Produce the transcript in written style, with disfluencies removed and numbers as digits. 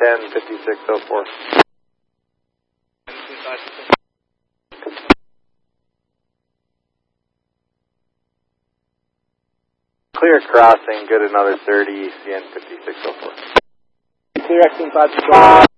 105604. Clear crossing, good another 30, CN 5604. Clear X-Wing 5